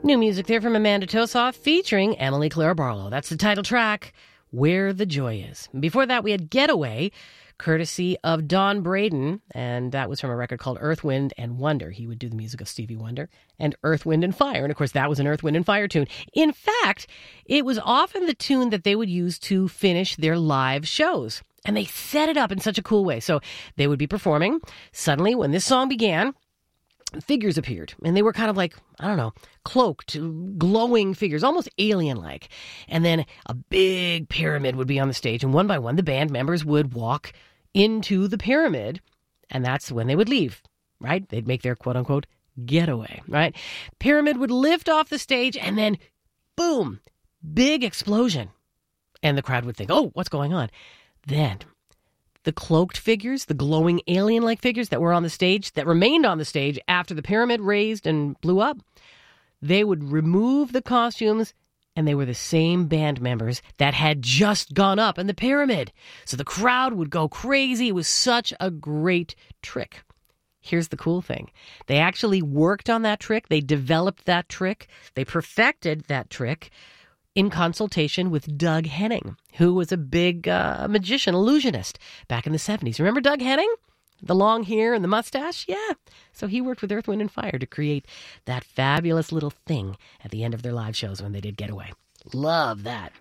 New music there from Amanda Tosoff featuring Emily Claire Barlow. That's the title track, Where the Joy Is. Before that, we had Getaway, courtesy of Don Braden, and that was from a record called Earth, Wind, and Wonder. He would do the music of Stevie Wonder and Earth, Wind, and Fire. And, of course, that was an Earth, Wind, and Fire tune. In fact, it was often the tune that they would use to finish their live shows. And they set it up in such a cool way. So they would be performing. Suddenly, when this song began, figures appeared, and they were kind of like, I don't know, cloaked, glowing figures, almost alien-like. And then a big pyramid would be on the stage, and one by one, the band members would walk into the pyramid, and that's when they would leave, right? They'd make their quote-unquote getaway, right? Pyramid would lift off the stage, and then, boom, big explosion. And the crowd would think, oh, what's going on? Then the cloaked figures, the glowing alien-like figures that were on the stage, that remained on the stage after the pyramid raised and blew up, they would remove the costumes, and they were the same band members that had just gone up in the pyramid. So the crowd would go crazy. It was such a great trick. Here's the cool thing. They actually worked on that trick. They developed that trick. They perfected that trick in consultation with Doug Henning, who was a big magician, illusionist back in the 70s. Remember Doug Henning? The long hair and the mustache? Yeah. So he worked with Earth, Wind, and Fire to create that fabulous little thing at the end of their live shows when they did Getaway. Love that.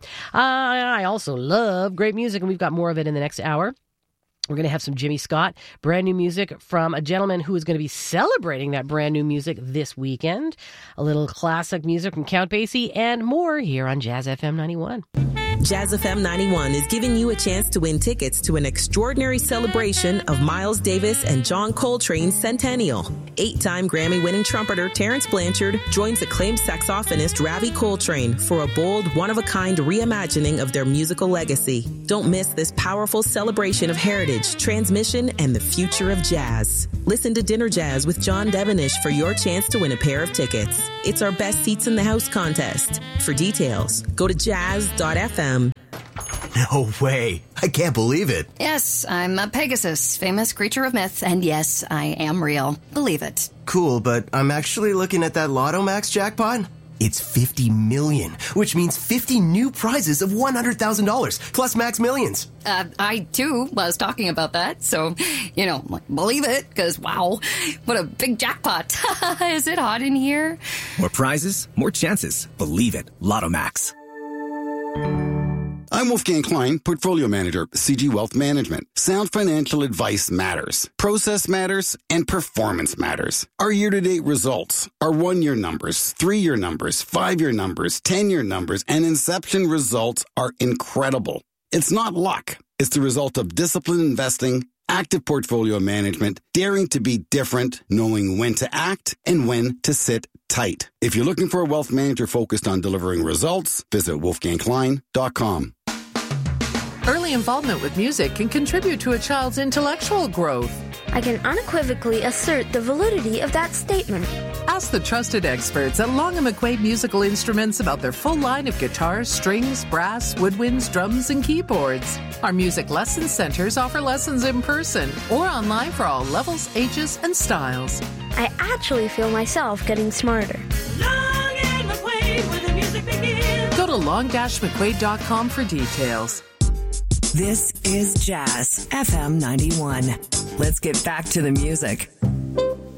I also love great music, and we've got more of it in the next hour. We're going to have some Jimmy Scott, brand new music from a gentleman who is going to be celebrating that brand new music this weekend. A little classic music from Count Basie and more here on Jazz FM 91. Jazz FM 91 is giving you a chance to win tickets to an extraordinary celebration of Miles Davis and John Coltrane's centennial. 8-time Grammy-winning trumpeter Terrence Blanchard joins acclaimed saxophonist Ravi Coltrane for a bold, one-of-a-kind reimagining of their musical legacy. Don't miss this powerful celebration of heritage, transmission, and the future of jazz. Listen to Dinner Jazz with John Devenish for your chance to win a pair of tickets. It's our Best Seats in the House contest. For details, go to jazz.fm. No way. I can't believe it. Yes, I'm a Pegasus, famous creature of myth, and yes, I am real. Believe it. Cool, but I'm actually looking at that Lotto Max jackpot. It's 50 million, which means 50 new prizes of $100,000 plus Max Millions. I, too, was talking about that, so, believe it, because, wow, what a big jackpot. Is it hot in here? More prizes, more chances. Believe it. Lotto Max. I'm Wolfgang Klein, Portfolio Manager, CG Wealth Management. Sound financial advice matters. Process matters, and performance matters. Our year-to-date results, our 1-year numbers, 3-year numbers, 5-year numbers, 10-year numbers, and inception results are incredible. It's not luck. It's the result of disciplined investing, active portfolio management, daring to be different, knowing when to act and when to sit tight. If you're looking for a wealth manager focused on delivering results, visit wolfgangklein.com. Early involvement with music can contribute to a child's intellectual growth. I can unequivocally assert the validity of that statement. Ask the trusted experts at Long & McQuaid Musical Instruments about their full line of guitars, strings, brass, woodwinds, drums, and keyboards. Our music lesson centers offer lessons in person or online for all levels, ages, and styles. I actually feel myself getting smarter. Long and McQuaid, where the music begins. Go to long-mcquaid.com for details. This is Jazz FM 91. Let's get back to the music.